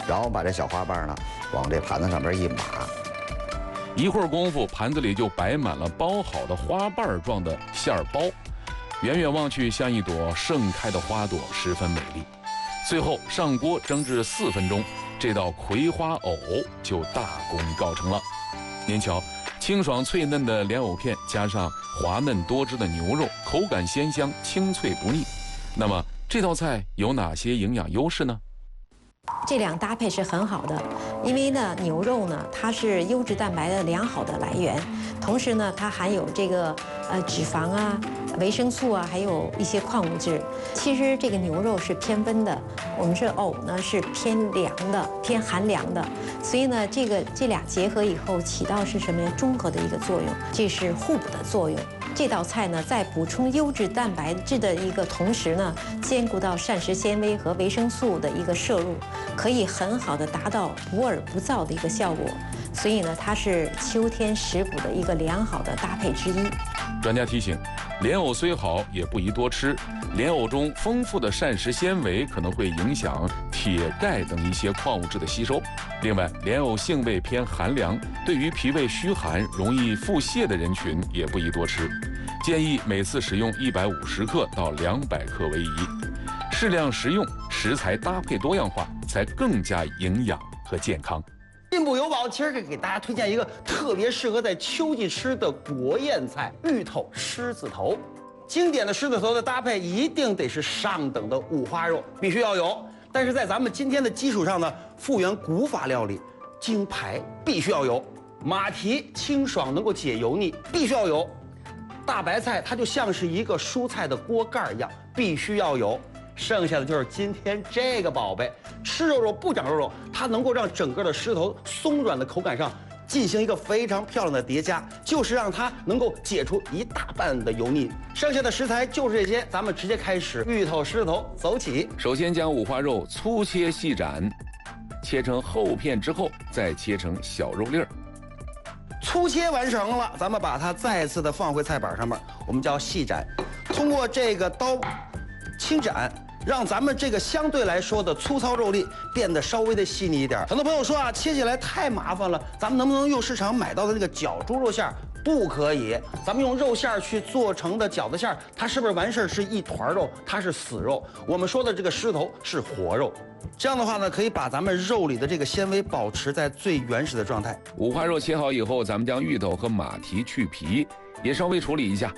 然后把这小花瓣呢往这盘子上边一码。 一会儿功夫，盘子里就摆满了包好的花瓣状的馅儿包，远远望去像一朵盛开的花朵，十分美丽。最后上锅蒸至4分钟，这道葵花藕就大功告成了。您瞧，清爽脆嫩的莲藕片加上滑嫩多汁的牛肉，口感鲜香，清脆不腻。那么这道菜有哪些营养优势呢？ 这两搭配是很好的，因为呢，牛肉呢它是优质蛋白的良好的来源，同时呢它含有这个脂肪啊、维生素啊，还有一些矿物质。其实这个牛肉是偏温的，我们这藕呢是偏凉的、偏寒凉的，所以呢这俩结合以后起到是什么呀？中和的一个作用，这是互补的作用。这道菜呢，在补充优质蛋白质的一个同时呢，兼顾到膳食纤维和维生素的一个摄入，可以很好的达到补饵不燥的一个效果。所以呢，它是秋天食补的一个良好的搭配之一。 专家提醒，莲藕虽好，也不宜多吃。莲藕中丰富的膳食纤维可能会影响铁、钙等一些矿物质的吸收。另外，莲藕性味偏寒凉，对于脾胃虚寒、容易腹泻的人群也不宜多吃。建议每次使用150克到200克为宜。适量食用，食材搭配多样化，才更加营养和健康。 进步有宝，今儿给大家推荐一个特别适合在秋季吃的国宴菜——芋头狮子头。经典的狮子头的搭配一定得是上等的五花肉，必须要有。但是在咱们今天的基础上呢，复原古法料理，京排必须要有，马蹄清爽能够解油腻，必须要有。大白菜它就像是一个蔬菜的锅盖一样，必须要有。剩下的就是今天这个宝贝，吃肉肉不长肉肉，它能够让整个的狮子头松软的口感上进行一个非常漂亮的叠加，就是让它能够解除一大半的油腻。剩下的食材就是这些，咱们直接开始芋头狮子头，走起。 首先将五花肉粗切细斩，切成厚片之后，再切成小肉粒儿。 粗切完成了，咱们把它再次的放回菜板上面，我们叫细斩。通过这个刀轻斩，让咱们这个相对来说的粗糙肉粒变得稍微的细腻一点。很多朋友说啊，切起来太麻烦了，咱们能不能用市场买到的那个绞猪肉馅儿？不可以，咱们用肉馅儿去做成的饺子馅儿，它是不是完事儿是一团肉？它是死肉。我们说的这个狮子头是活肉。这样的话呢，可以把咱们肉里的这个纤维保持在最原始的状态。 五花肉切好以后，咱们将芋头和马蹄去皮，也稍微处理一下。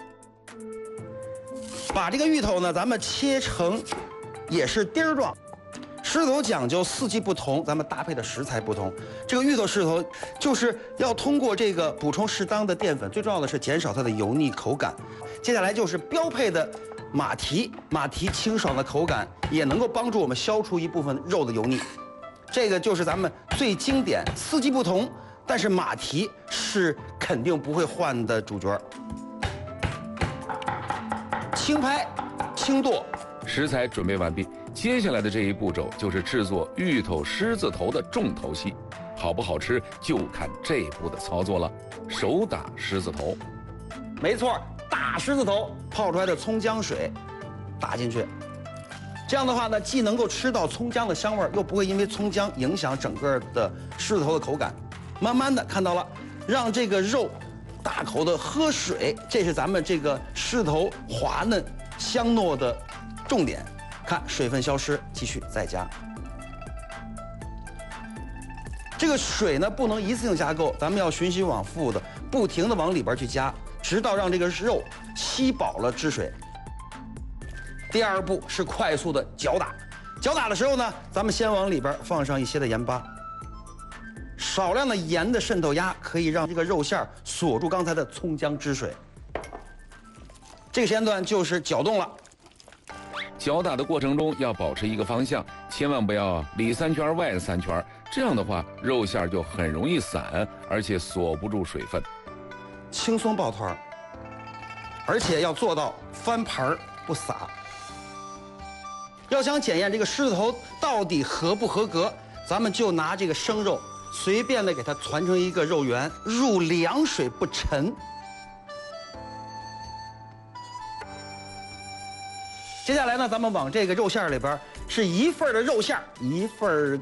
把这个芋头呢，咱们切成也是丁儿状。狮子头讲究四季不同，咱们搭配的食材不同。这个芋头狮子头就是要通过这个补充适当的淀粉，最重要的是减少它的油腻口感。接下来就是标配的马蹄，马蹄清爽的口感也能够帮助我们消除一部分肉的油腻。这个就是咱们最经典，四季不同，但是马蹄是肯定不会换的主角。轻拍，轻剁。 食材准备完毕，接下来的这一步骤就是制作芋头狮子头的重头戏。好不好吃就看这步的操作了。手打狮子头， 没错，打狮子头泡出来的葱姜水打进去，这样的话呢，既能够吃到葱姜的香味儿，又不会因为葱姜影响整个的狮子头的口感。慢慢的看到了，让这个肉大口的喝水，这是咱们这个狮子头滑嫩香糯的重点。看水分消失，继续再加。这个水呢，不能一次性加够，咱们要循序往复的，不停的往里边去加，直到让这个肉吸饱了汁水。第二步是快速的搅打，搅打的时候呢，咱们先往里边放上一些的盐巴，少量的盐的渗透压可以让这个肉馅儿锁住刚才的葱姜汁水。这个时间段就是搅动了。 搅打的过程中要保持一个方向，千万不要里3圈外3圈，这样的话肉馅就很容易散，而且锁不住水分。 轻松抱团，而且要做到翻盘不洒。要想检验这个狮子头到底合不合格，咱们就拿这个生肉随便的给它团成一个肉圆，入凉水不沉。接下来呢，咱们往这个肉馅里边是一份的肉馅，一份